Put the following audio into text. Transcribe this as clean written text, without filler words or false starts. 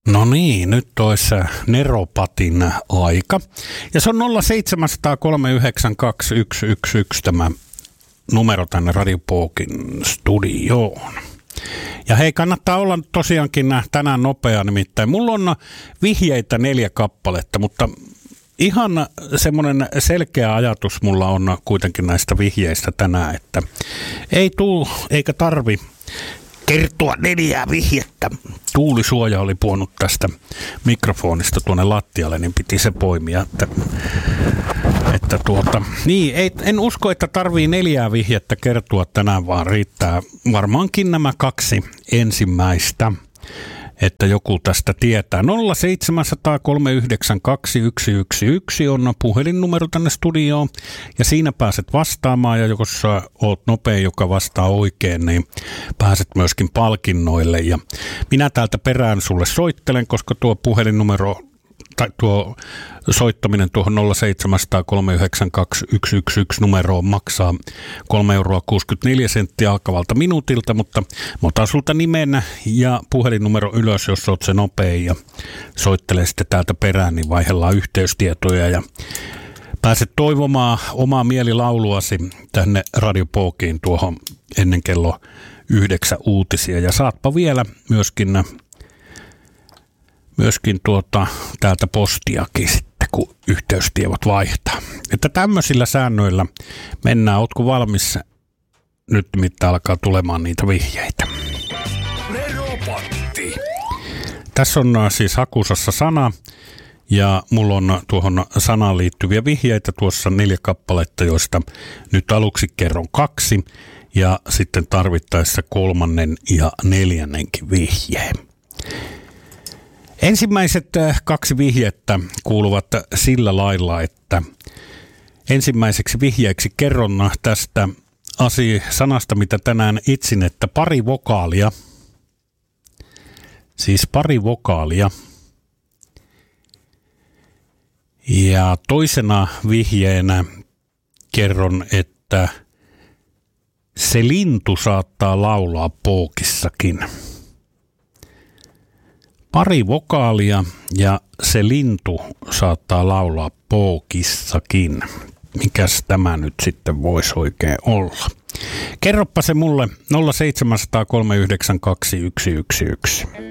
No niin, nyt olisi Neropatin aika. Ja se on 07030921111 tämä numero tänne Radio Pookin studioon. Ja hei, kannattaa olla tosiaankin tänään nopea, nimittäin mulla on vihjeitä 4 kappaletta, mutta ihan semmoinen selkeä ajatus mulla on kuitenkin näistä vihjeistä tänään, että ei tuu eikä tarvi kertoa 4 vihjettä. Tuulisuoja oli puonut tästä mikrofonista tuonne lattialle, niin piti se poimia. Niin, en usko, että tarvii 4 vihjettä kertoa tänään, vaan riittää varmaankin nämä 2 ensimmäistä, että joku tästä tietää. 07030921111 on puhelinnumero tänne studioon, ja siinä pääset vastaamaan, ja jos sä oot nopea, joka vastaa oikein, niin pääset myöskin palkinnoille. Ja minä täältä perään sulle soittelen, koska tuo puhelinnumero tai tuo soittaminen tuohon 07030921111 numeroon maksaa 3,64 € alkavalta minuutilta, mutta mä otan sulta nimen ja puhelinnumero ylös, jos oot se nopein ja soittelee sitten täältä perään, niin vaihdellaan yhteystietoja ja pääset toivomaan omaa mielilauluasi tänne Radio Pookiin tuohon ennen kello 9 uutisia ja saatpa vielä myöskin täältä postiakin sitten, kun yhteystiedot vaihtaa. Että tämmöisillä säännöillä mennään. Ootko valmis? Nyt nimittäin alkaa tulemaan niitä vihjeitä. Neropatti. Tässä on siis hakusassa sana, ja mulla on tuohon sanaan liittyviä vihjeitä tuossa 4 kappaletta, joista nyt aluksi kerron 2, ja sitten tarvittaessa 3. ja 4. vihjeen. Ensimmäiset 2 vihjettä kuuluvat sillä lailla, että ensimmäiseksi vihjeeksi kerron tästä sanasta, mitä tänään itsin, että pari vokaalia. Siis pari vokaalia. Ja toisena vihjeenä kerron, että se lintu saattaa laulaa pookissakin. Pari vokaalia ja se lintu saattaa laulaa pookissakin. Mikäs tämä nyt sitten voisi oikein olla? Kerropa se mulle 07030921111.